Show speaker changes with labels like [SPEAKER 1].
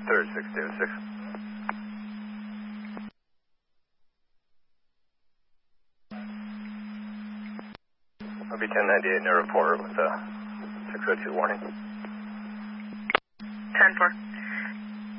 [SPEAKER 1] Third 626. I'll be 1098 near report with a 602 warning.
[SPEAKER 2] 10-4.